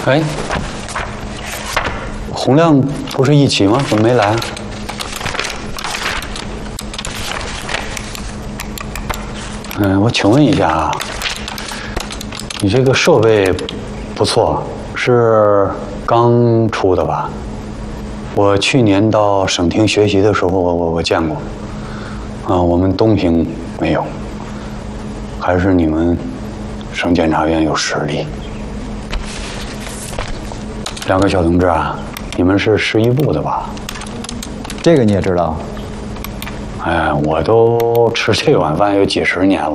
哎，洪亮不是一起吗？怎么没来？我请问一下啊，你这个设备不错，是刚出的吧？我去年到省厅学习的时候，我见过。我们东平没有，还是你们省检察院有实力。两个小同志啊，你们是11部的吧？ 这个你也知道？ 哎，我都吃这碗饭有几十年了。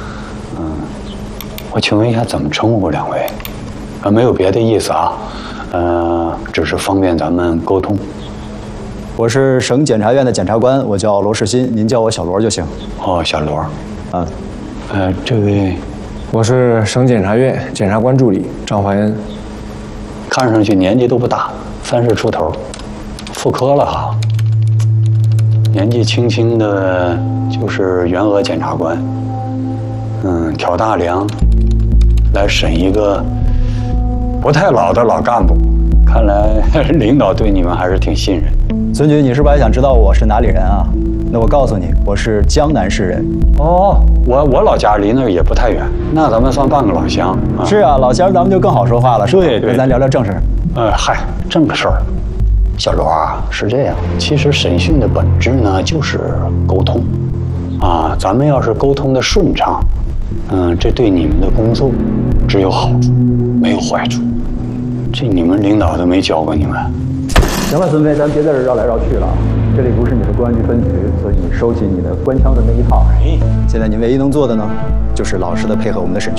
我请问一下，怎么称呼两位？没有别的意思啊，只是方便咱们沟通。 我是省检察院的检察官，我叫罗世新，您叫我小罗就行。 哦，小罗。这位， 我是省检察院检察官助理张怀恩。 看上去年纪都不大，30出头，副科了哈。年纪轻轻的，就是原额检察官。挑大梁来审一个不太老的老干部，看来领导对你们还是挺信任。 孙局，你是不是还想知道我是哪里人啊？那我告诉你，我是江南市人。 哦，我老家离那儿也不太远，那咱们算半个老乡。 是啊，老乡咱们就更好说话了，是吧？ 对， 那咱聊聊正事。 嗨，正个事儿。小罗啊，是这样，其实审讯的本质呢，就是沟通。咱们要是沟通的顺畅，这对你们的工作只有好处，没有坏处。这你们领导都没教过你们。 行了，孙飞，咱别在这绕来绕去了。这里不是你的公安局分局，所以你收起你的官腔的那一套。现在你唯一能做的呢，就是老实的配合我们的审讯。